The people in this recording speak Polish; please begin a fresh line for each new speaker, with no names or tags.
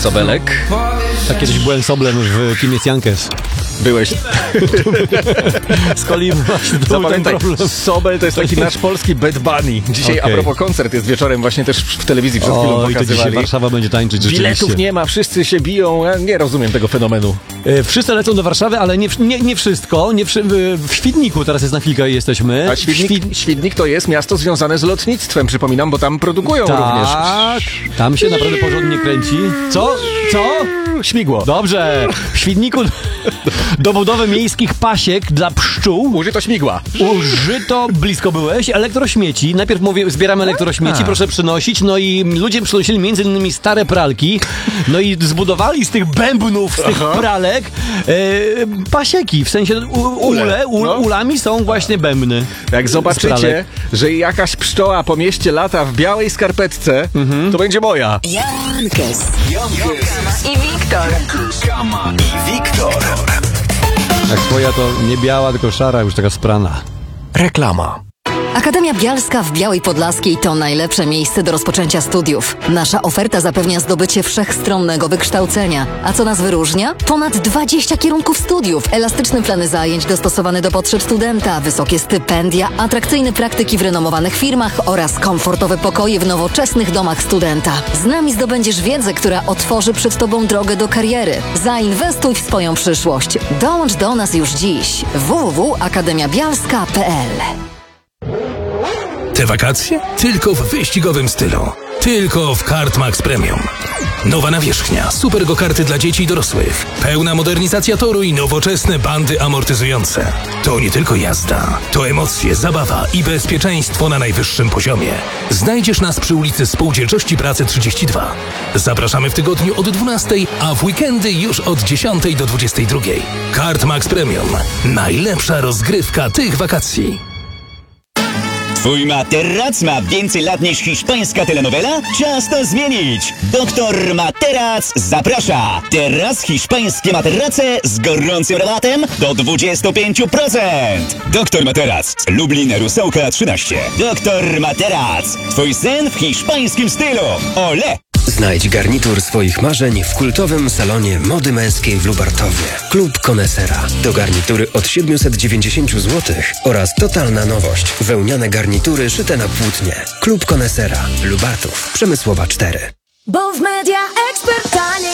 Sobelek.
Tak, kiedyś byłem Soblem w Kim jest Jankes.
Byłeś.
Z Kolim właśnie to był ten
Zapamiętaj,
problem.
Sobel to jest taki nasz polski Bad Bunny. Dzisiaj
Okej.
a propos koncert jest wieczorem właśnie też w telewizji przed chwilą
O, i to dzisiaj
pokazywali.
Warszawa będzie tańczyć rzeczywiście.
Biletów nie ma, wszyscy się biją. Ja nie rozumiem tego fenomenu.
Wszyscy lecą do Warszawy, ale nie wszystko. W Świdniku teraz jest na chwilkę jesteśmy.
A Świdnik to jest miasto związane z lotnictwem, przypominam, bo tam produkują również.
Tak, tam się naprawdę porządnie kręci. Co?
Śmigło.
Dobrze. W Świdniku do budowy miejskich pasiek dla pszczół
Użyto śmigła.
użyto, blisko byłeś, elektrośmieci. Najpierw mówię, zbieramy elektrośmieci, proszę przynosić. No i ludzie przynosili między innymi stare pralki. No i zbudowali z tych bębnów, z tych pralek pasieki. W sensie ulami są właśnie bębny.
Jak zobaczycie, że jakaś pszczoła po mieście lata w białej skarpetce, to będzie moja.
Jankes i Wiktor.
Kama i Wiktor.
Jak twoja to nie biała, tylko szara, już taka sprana.
Reklama.
Akademia Bialska w Białej Podlaskiej to najlepsze miejsce do rozpoczęcia studiów. Nasza oferta zapewnia zdobycie wszechstronnego wykształcenia. A co nas wyróżnia? Ponad 20 kierunków studiów, elastyczne plany zajęć dostosowane do potrzeb studenta, wysokie stypendia, atrakcyjne praktyki w renomowanych firmach oraz komfortowe pokoje w nowoczesnych domach studenta. Z nami zdobędziesz wiedzę, która otworzy przed Tobą drogę do kariery. Zainwestuj w swoją przyszłość. Dołącz do nas już dziś. www.akademiabialska.pl.
Te wakacje? Tylko w wyścigowym stylu. Tylko w Kartmax Premium. Nowa nawierzchnia, super go-karty dla dzieci i dorosłych. Pełna modernizacja toru i nowoczesne bandy amortyzujące. To nie tylko jazda. To emocje, zabawa i bezpieczeństwo na najwyższym poziomie. Znajdziesz nas przy ulicy Spółdzielczości Pracy 32. Zapraszamy w tygodniu od 12, a w weekendy już od 10 do 22. Kartmax Premium. Najlepsza rozgrywka tych wakacji.
Twój materac ma więcej lat niż hiszpańska telenowela? Czas to zmienić! Doktor Materac zaprasza! Teraz hiszpańskie materace z gorącym rabatem do 25%! Doktor Materac, Lublin, Rusełka 13. Doktor Materac, twój sen w hiszpańskim stylu! Ole!
Znajdź garnitur swoich marzeń w kultowym salonie mody męskiej w Lubartowie. Klub Konesera. To garnitury od 790 zł oraz totalna nowość. Wełniane garnitury szyte na płótnie. Klub Konesera. Lubartów. Przemysłowa 4.
Bo w Media Expert tanie